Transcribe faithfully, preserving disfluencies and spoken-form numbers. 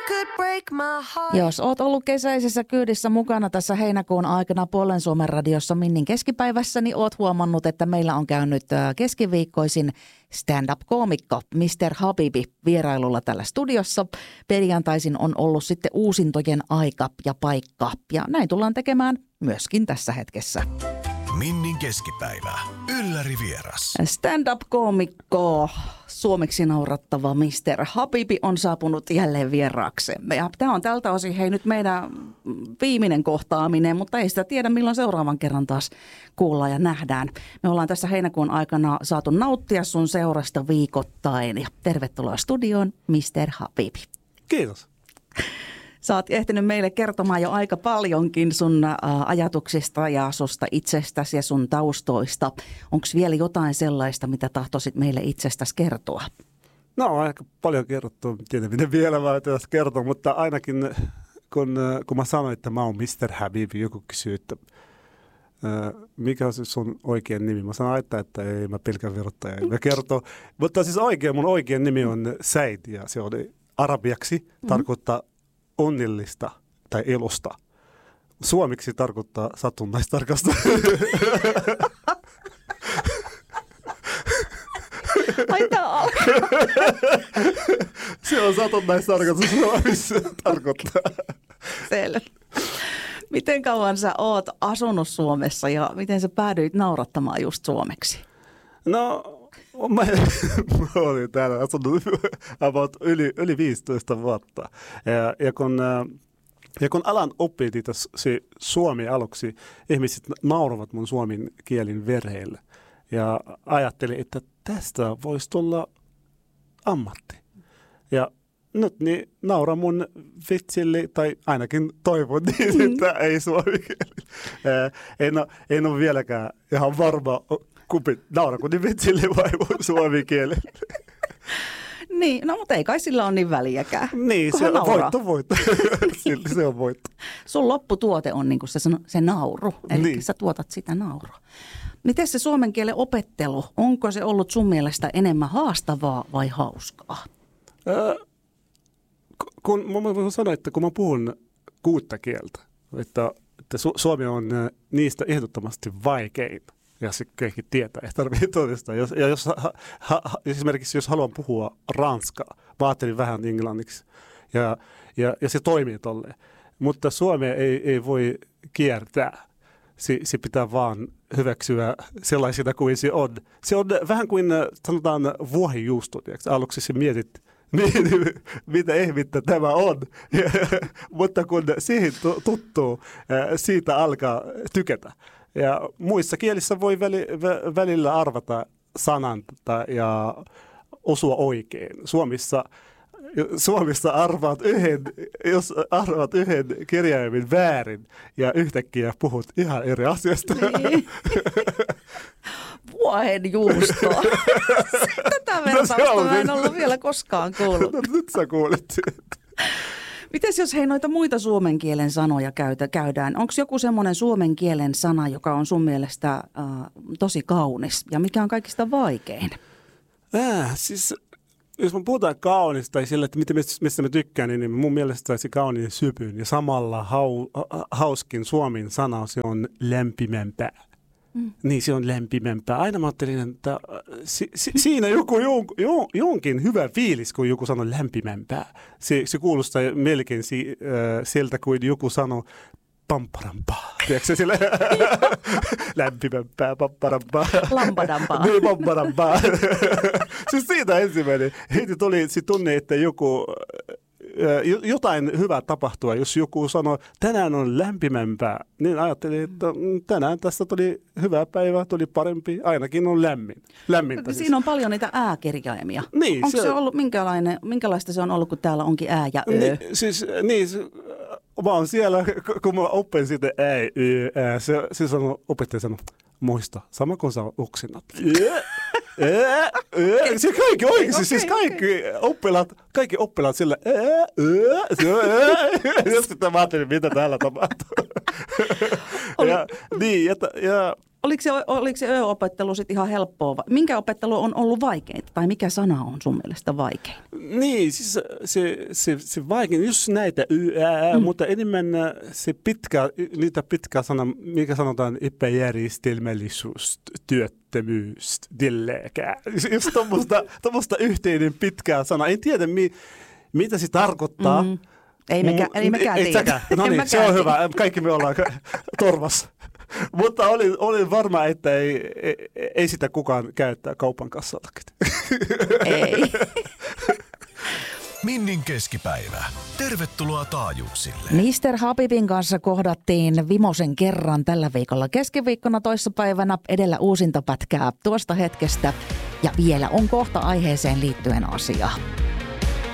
Jos oot ollut kesäisessä kyydissä mukana tässä heinäkuun aikana Puolen Suomen radiossa Minnin keskipäivässä, niin oot huomannut, että meillä on käynyt keskiviikkoisin stand-up-koomikko mister Habibi vierailulla tällä studiossa. Perjantaisin on ollut sitten uusintojen aika ja paikka, ja näin tullaan tekemään myöskin tässä hetkessä. Minnin keskipäivä. Ylläri vieras. Stand-up-koomikko, suomeksi naurattava mister Habibi on saapunut jälleen vieraaksemme. Ja tämä on tältä osin hei nyt meidän viimeinen kohtaaminen, mutta ei sitä tiedä milloin seuraavan kerran taas kuullaan ja nähdään. Me ollaan tässä heinäkuun aikana saatu nauttia sun seurasta viikoittain. Ja tervetuloa studioon, mister Habibi. Kiitos. Sä oot ehtinyt meille kertomaan jo aika paljonkin sun ä, ajatuksista ja susta itsestäsi ja sun taustoista. Onko vielä jotain sellaista, mitä tahtoisit meille itsestäsi kertoa? No on aika paljon kerrottu, tiedän miten vielä mä tässä kertoa, mutta ainakin kun, kun mä sanoin, että mä oon mister Habibi, joku kysyy, että mikä on sun oikein nimi? Mä sanoin, että, että ei mä pelkän verottaja. Mä kertoo, mutta siis oikein, mun oikein nimi on Said ja se on arabiaksi, mm-hmm. tarkoittaa onnellista tai elosta. Suomeksi tarkoittaa satunnaistarkasta. Ai tää on. Se on satunnaistarkastus Suomessa tarkoittaa. Selvä. Miten kauan sä oot asunut Suomessa ja miten sä päädyit naurattamaan just suomeksi? No, mä, mä olin täällä asunut about yli, yli viisitoista vuotta. Ja, ja, kun, ja kun alan oppiin se suomi aluksi, ihmiset nauravat mun suomen kielin verheille. Ja ajattelin, että tästä voisi tulla ammatti. Ja nyt niin naura mun vitsille, tai ainakin toivon niin, että mm. ei suomi kieli. En ole, en ole vieläkään ihan varma, kumpi naura kun niin vitsille vai suomi kieli. Niin, no mutta ei kai sillä ole niin väliäkään. Niin, se on voitto, voitto. Se on voitto. Sun lopputuote on niin kuin se, se nauru, eli niin. Sä tuotat sitä naurua. Miten se suomen kielen opettelu, onko se ollut sun mielestä enemmän haastavaa vai hauskaa? Äh, kun mä voin sanoa, että kun mä puhun kuutta kieltä, että, että su- suomi on niistä ehdottomasti vaikein. Ja se kaikki tietää, ei tarvitse todistaa. Jos, ja jos, ha, ha, esimerkiksi jos haluan puhua ranskaa, vaatelin vähän englanniksi ja, ja, ja se toimii tolleen. Mutta suomea ei, ei voi kiertää. Se, se pitää vaan hyväksyä sellaisena kuin se on. Se on vähän kuin sanotaan vuohijuusto. Aluksi se mietit, mitä ihmettä tämä on. Mutta kun siihen tuttuu, siitä alkaa tykätä. Ja muissa kielissä voi väli, vä, välillä arvata sanan ja osua oikein. Suomessa, Suomessa arvaat yhden, jos arvaat yhden kirjaimen väärin ja yhtäkkiä puhut ihan eri asiasta. Niin. Vuohenjuustoa. Tätä vertausta mä en ollut vielä koskaan kuullut. No, nyt sä kuulit. Mites jos hei noita muita suomen kielen sanoja käytä, käydään? Onko joku semmoinen suomen kielen sana, joka on sun mielestä äh, tosi kaunis ja mikä on kaikista vaikein? Äh, siis jos me puhutaan kaunista tai sillä, että mistä mä tykkään, niin mun mielestä se kaunin sypyn ja samalla hau, hauskin suomen sana se on lämpimämpää. Mm. Niin, se on lämpimämpää. Aina mä ajattelin, että si, si, siinä joku jon, jon, jonkin hyvä fiilis, kun joku sanoo lämpimämpää. Se, se kuulostaa melkein si, äh, sieltä, kuin joku sanoo pamparampaa. Tiedätkö sille? Lämpimämpää, pamparampaa. Lampadampaa. Niin, pamparampaa. Siis siitä ensimmäinen. Heti tuli se tunne, että joku... jotain hyvää tapahtua, jos joku sanoo, tänään on lämpimämpää, niin ajattelin, että tänään tästä tuli hyvä päivä, tuli parempi, ainakin on lämmin. Lämmintä siis. Siinä on paljon niitä ääkirjaimia. Niin, onko se, se ollut, minkälainen, minkälaista se on ollut, kun täällä onkin ää ja ö? Niin, siis, niin, mä oon siellä, kun mä opin siitä ää, ö, ää, se, se sanoo, opettaja sanoo, muista, sama kuin sä oksinat. Ää, ää, se kaikki oikeasti, okay, siis kaikki okay. oppilaat, kaikki oppilaat sillä ää, ää, joskus mä ajattelin, mitä täällä tapahtuu. Oli, ja, niin, ja, ja, Oliko se, oliko se ö-opettelu sitten ihan helppoa? Minkä opettelu on ollut vaikeinta? Tai mikä sana on sun mielestä vaikein? Niin, siis se, se, se vaikein, just näitä y, ää, mm. mutta enemmän se pitkä, niitä pitkä sana, mikä sanotaan epäjärjestelmällisyys, työttömyys, dilleekään. Just tuommoista yhteinen pitkä sana. En tiedä, mi, mitä se tarkoittaa. Mm. Ei mekään, ei mekään tiedä. No niin, se on hyvä. Kaikki me ollaan torvassa. Mutta olin, olin varma, että ei, ei, ei sitä kukaan käyttää kaupan kassallakin. Ei. Minnin keskipäivä. Tervetuloa taajuuksille. mister Habibin kanssa kohdattiin vimosen kerran tällä viikolla keskiviikkona toissapäivänä edellä uusintapätkää tuosta hetkestä. Ja vielä on kohta aiheeseen liittyen asiaa.